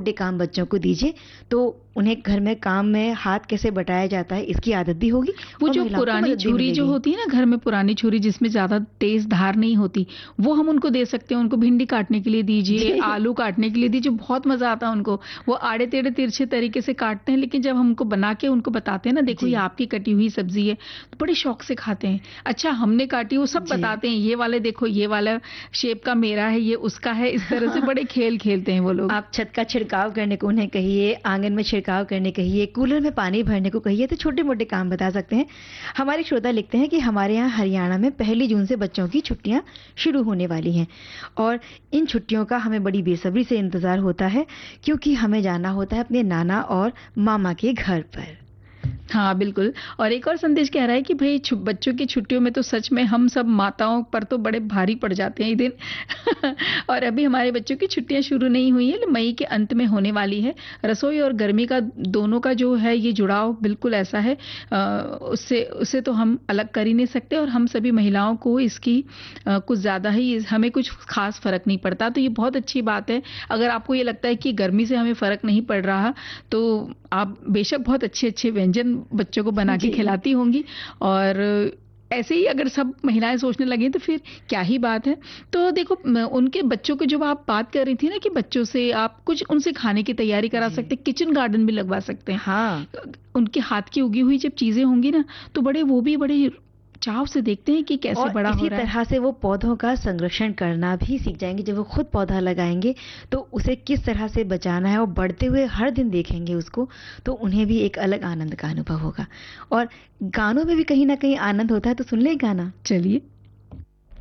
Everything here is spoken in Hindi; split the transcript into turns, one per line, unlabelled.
छोटे काम बच्चों को दीजिए, तो उन्हें घर में काम में हाथ कैसे बटाया जाता है इसकी आदत भी होगी
वो
और
जो
महिलाओं को
पुरानी
मदद भी
छुरी जो
मिलेगी।
होती है ना घर में, पुरानी छुरी जिसमें ज़्यादा तेज़ धार नहीं होती, वो हम उनको दे सकते हैं। उनको भिंडी काटने के लिए दीजिए,
जी।
आलू काटने के लिए दीजिए, बहुत मज़ा आता है उनको। वो आड़े-टेढ़े तिरछे तरीके से काटते हैं, लेकिन जब हम उनको बना के उनको बताते हैं ना, देखो
जी।
ये आपकी कटी हुई सब्ज़ी है, तो बड़े शौक से खाते हैं। अच्छा हमने काटी, वो सब
जी।
बताते हैं, ये वाले देखो, ये वाला शेप का मेरा है, ये उसका है, इस तरह से बड़े खेल खेलते हैं वो लोग।
आप छत का छिड़काव करने को उन्हें कहिए, आंगन में छिड़काव करने कहिए, कूलर में पानी भरने को कहिए, तो छोटे-मोटे काम बता सकते हैं। हमारे श्रोता लिखते हैं कि हमारे यहाँ हरियाणा में 1 जून से बच्चों की छुट्टियां शुरू होने वाली हैं और इन छुट्टियों का हमें बड़ी बेसब्री से इंतज़ार होता है, क्योंकि हमें जाना होता है अपने नाना और मामा के घर पर।
हाँ, बिल्कुल। और एक और संदेश कह रहा है कि भई बच्चों की छुट्टियों में तो सच में हम सब माताओं पर तो बड़े भारी पड़ जाते हैं ये दिन। और अभी हमारे बच्चों की छुट्टियाँ शुरू नहीं हुई हैं, मई के अंत में होने वाली है। रसोई और गर्मी का दोनों का जो है ये जुड़ाव बिल्कुल ऐसा है, उससे उससे तो हम अलग कर ही नहीं सकते, और हम सभी महिलाओं को इसकी कुछ ज़्यादा ही, हमें कुछ ख़ास फ़र्क नहीं पड़ता। तो ये बहुत अच्छी बात है। अगर आपको ये लगता है कि गर्मी से हमें फ़र्क नहीं पड़ रहा, तो आप बेशक बहुत अच्छे-अच्छे व्यंजन बच्चों को बना के
जी।
खिलाती होंगी, और ऐसे ही अगर सब महिलाएं सोचने लगें तो फिर क्या ही बात है। तो देखो उनके बच्चों को, जब आप बात कर रही थी ना कि बच्चों से आप कुछ उनसे खाने की तैयारी करा
जी।
सकते हैं, किचन गार्डन भी लगवा सकते हैं।
हाँ।
उनके हाथ की उगी हुई जब चीजें होंगी ना, तो वो भी बड़े चाव से देखते हैं कि कैसे
और
बड़ा हो
इसी
रहा है।
तरह से वो पौधों का संरक्षण करना भी सीख जाएंगे। जब वो खुद पौधा लगाएंगे तो उसे किस तरह से बचाना है और बढ़ते हुए हर दिन देखेंगे उसको, तो उन्हें भी एक अलग आनंद का अनुभव होगा। और गानों में भी कहीं ना कहीं आनंद होता है, तो सुन ले गाना।
चलिए।